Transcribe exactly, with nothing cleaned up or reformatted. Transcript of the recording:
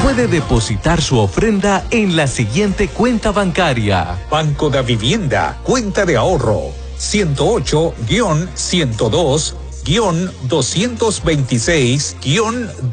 puede depositar su ofrenda en la siguiente cuenta bancaria. Banco de Vivienda, cuenta de ahorro, ciento ocho, ciento dos, doscientos veintiséis,